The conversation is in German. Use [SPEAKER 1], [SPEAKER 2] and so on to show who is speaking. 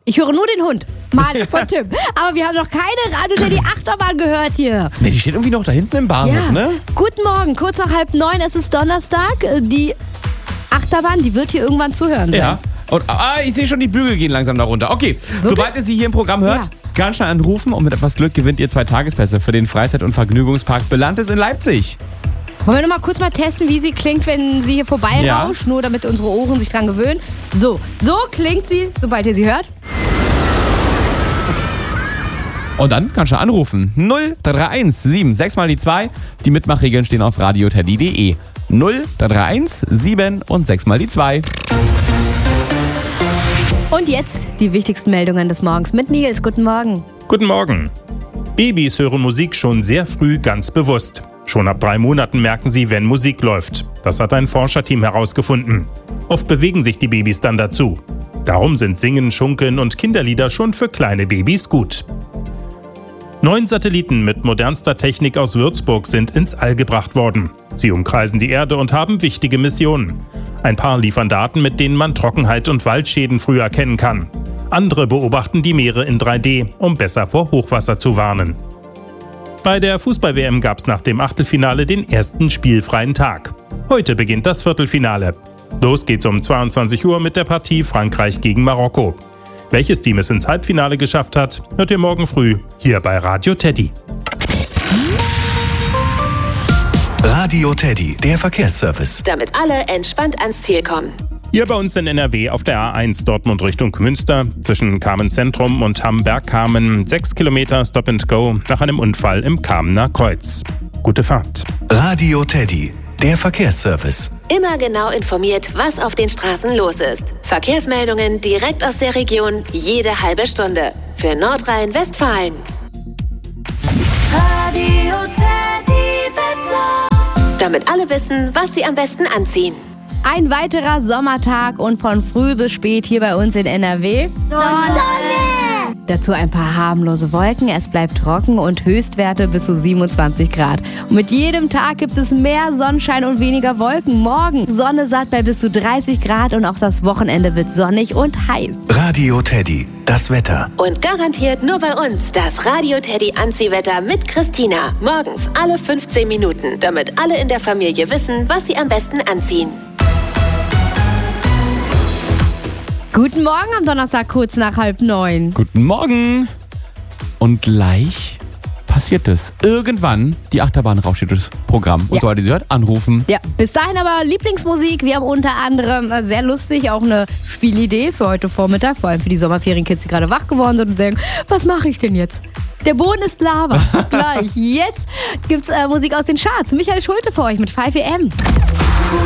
[SPEAKER 1] Ich höre nur den Hund. Mann, von Tim. Aber wir haben noch keine Radio Teddy Achterbahn gehört hier.
[SPEAKER 2] Ne, die steht irgendwie noch da hinten im Bahnhof, ne?
[SPEAKER 1] Guten Morgen, kurz nach 8:30, es ist Donnerstag. Die Achterbahn, die wird hier irgendwann zu hören sein.
[SPEAKER 2] Ja. Und, ich sehe schon, die Bügel gehen langsam da runter. Okay, sobald ihr sie hier im Programm hört, ganz schnell anrufen und mit etwas Glück gewinnt ihr 2 Tagespässe für den Freizeit- und Vergnügungspark Belantes in Leipzig.
[SPEAKER 1] Wollen wir noch mal kurz mal testen, wie sie klingt, wenn sie hier vorbeirauscht, nur damit unsere Ohren sich dran gewöhnen. So klingt sie, sobald ihr sie hört.
[SPEAKER 2] Und dann kannst du anrufen. 0331 76 mal die 2. Die Mitmachregeln stehen auf radioteddy.de. 0331 7 und 6 mal die 2.
[SPEAKER 1] Und jetzt die wichtigsten Meldungen des Morgens mit Nils. Guten Morgen.
[SPEAKER 3] Guten Morgen. Babys hören Musik schon sehr früh ganz bewusst. Schon ab 3 Monaten merken sie, wenn Musik läuft. Das hat ein Forscherteam herausgefunden. Oft bewegen sich die Babys dann dazu. Darum sind Singen, Schunkeln und Kinderlieder schon für kleine Babys gut. 9 Satelliten mit modernster Technik aus Würzburg sind ins All gebracht worden. Sie umkreisen die Erde und haben wichtige Missionen. Ein paar liefern Daten, mit denen man Trockenheit und Waldschäden früh erkennen kann. Andere beobachten die Meere in 3D, um besser vor Hochwasser zu warnen. Bei der Fußball-WM gab es nach dem Achtelfinale den ersten spielfreien Tag. Heute beginnt das Viertelfinale. Los geht's um 22 Uhr mit der Partie Frankreich gegen Marokko. Welches Team es ins Halbfinale geschafft hat, hört ihr morgen früh hier bei Radio Teddy.
[SPEAKER 4] Radio Teddy, der Verkehrsservice.
[SPEAKER 5] Damit alle entspannt ans Ziel kommen.
[SPEAKER 3] Hier bei uns in NRW auf der A1 Dortmund Richtung Münster zwischen Kamen Zentrum und Hamm-Bergkamen 6 Kilometer Stop and Go nach einem Unfall im Kamener Kreuz. Gute Fahrt.
[SPEAKER 4] Radio Teddy, der Verkehrsservice.
[SPEAKER 5] Immer genau informiert, was auf den Straßen los ist. Verkehrsmeldungen direkt aus der Region, jede halbe Stunde. Für Nordrhein-Westfalen. Radio Teddy Wetter. Damit alle wissen, was sie am besten anziehen.
[SPEAKER 1] Ein weiterer Sommertag und von früh bis spät hier bei uns in NRW. Sonne! Dazu ein paar harmlose Wolken, es bleibt trocken und Höchstwerte bis zu 27 Grad. Und mit jedem Tag gibt es mehr Sonnenschein und weniger Wolken. Morgen Sonne satt bei bis zu 30 Grad und auch das Wochenende wird sonnig und heiß.
[SPEAKER 4] Radio Teddy, das Wetter.
[SPEAKER 5] Und garantiert nur bei uns das Radio Teddy Anziehwetter mit Christina. Morgens alle 15 Minuten, damit alle in der Familie wissen, was sie am besten anziehen.
[SPEAKER 1] Guten Morgen am Donnerstag, kurz nach 8:30.
[SPEAKER 2] Guten Morgen. Und gleich passiert es. Irgendwann, die Achterbahn rauscht das Programm. Und sobald ihr sie hört, anrufen.
[SPEAKER 1] Ja, bis dahin aber Lieblingsmusik. Wir haben unter anderem sehr lustig auch eine Spielidee für heute Vormittag. Vor allem für die Sommerferienkids, die gerade wach geworden sind und denken, was mache ich denn jetzt? Der Boden ist Lava. Gleich. Jetzt gibt's Musik aus den Charts. Michael Schulte für euch mit 5 AM.